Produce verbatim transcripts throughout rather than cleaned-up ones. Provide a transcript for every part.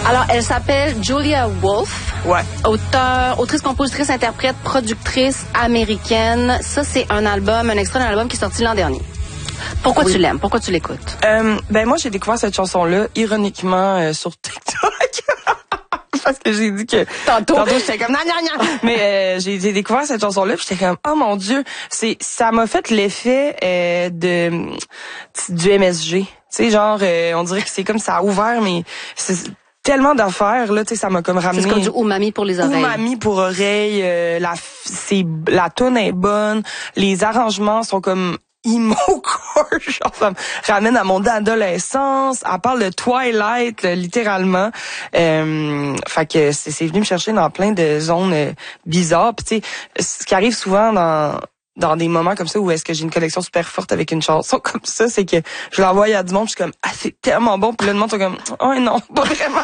Alors, elle s'appelle Julia Wolf. Ouais. Auteur, autrice, compositrice, interprète, productrice américaine. Ça, c'est un album, un extrait d'un album qui est sorti l'an dernier. Pourquoi oui. tu l'aimes? Pourquoi tu l'écoutes? Euh, ben moi, j'ai découvert cette chanson-là, ironiquement, euh, sur TikTok. Parce que j'ai dit que... Tantôt. Tantôt, j'étais comme... Non, non, non. Mais euh, j'ai, j'ai découvert cette chanson-là, puis j'étais comme... Oh mon Dieu! C'est, ça m'a fait l'effet euh, de du M S G. Tu sais, genre, euh, on dirait que c'est comme ça a ouvert, mais... c'est tellement d'affaires, là, tu sais, ça m'a comme ramené... C'est comme du umami pour les oreilles. Umami pour oreilles. Euh, la, c'est, la toune est bonne. Les arrangements sont comme... emo core, genre ça me ramène à mon adolescence. Elle parle de Twilight, là, littéralement. Euh, fait que c'est, c'est venu me chercher dans plein de zones euh, bizarres. Puis tu sais, ce qui arrive souvent dans dans des moments comme ça où est-ce que j'ai une connexion super forte avec une chanson comme ça, c'est que je l'envoie à du monde, je suis comme ah c'est tellement bon, puis là le monde sont comme oh non pas vraiment.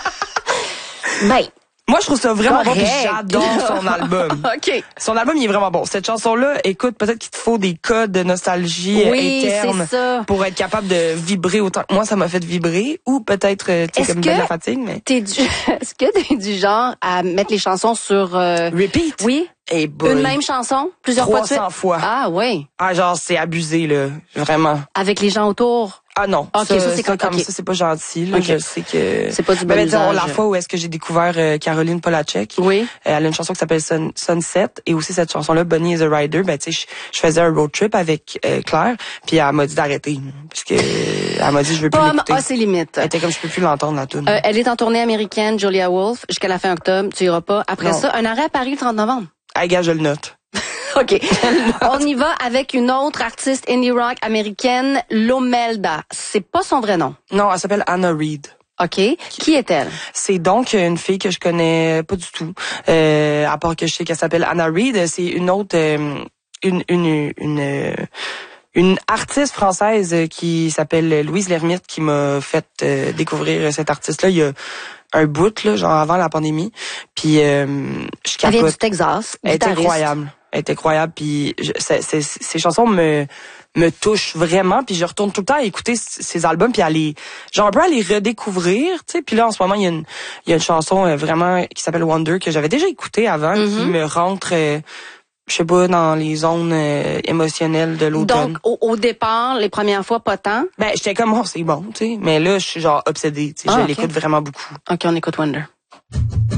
Ben. Moi, je trouve ça vraiment Correct. bon, puis j'adore son album. OK. Son album, il est vraiment bon. Cette chanson-là, écoute, peut-être qu'il te faut des codes de nostalgie oui, éterne c'est ça. pour être capable de vibrer autant que moi, ça m'a fait vibrer. Ou peut-être, tu sais, comme de la fatigue, mais... T'es du... Est-ce que t'es du genre à mettre les chansons sur... Euh... Repeat? Oui. Hey boy. Une même chanson? Plusieurs fois de suite? trois cents fois. Ah, oui. Ah, genre, c'est abusé, là. Vraiment. Avec les gens autour? Ah non, okay, ça, ça c'est ça, comme comme ça c'est pas gentil. Là, okay. Je sais que c'est pas du bon ben, usage. La fois où est-ce que j'ai découvert euh, Caroline Polachek, oui, euh, elle a une chanson qui s'appelle Sun, Sunset et aussi cette chanson-là Bunny is a Rider. Ben tu sais, je, je faisais un road trip avec euh, Claire, puis elle m'a dit d'arrêter parce que elle m'a dit je veux plus Pomme l'écouter. a ses limites. Elle était comme je peux plus l'entendre la tune. Euh, elle est en tournée américaine, Julia Wolf, jusqu'à la fin octobre. Tu iras pas. Après non. ça, un arrêt à Paris le trente novembre. Ah gars, je le note. OK. On y va avec une autre artiste indie rock américaine, Lomelda. C'est pas son vrai nom. Non, elle s'appelle Anna Reid. OK. Qui est-elle? C'est donc une fille que je connais pas du tout. Euh, à part que je sais qu'elle s'appelle Anna Reid. C'est une autre... Euh, une... une, une euh, une artiste française qui s'appelle Louise Lermite qui m'a fait euh, découvrir cette artiste-là il y a un bout, là, genre avant la pandémie. Puis euh, je capote. Elle vient du Texas. Elle est incroyable. Elle est incroyable. Puis je, c'est, c'est, ces chansons me me touchent vraiment. Puis je retourne tout le temps à écouter ces albums puis à les, genre un peu à les redécouvrir. Tu sais. Puis là en ce moment il y a une il y a une chanson vraiment qui s'appelle Wonder que j'avais déjà écoutée avant, mm-hmm. qui me rentre. Euh, je sais pas, dans les zones euh, émotionnelles de l'automne. Donc, au, au départ, les premières fois, pas tant? Ben, j'étais comme, oh, c'est bon, tu sais. Mais là, je suis genre obsédée, tu sais. Ah, je okay. l'écoute vraiment beaucoup. OK, on écoute Wonder.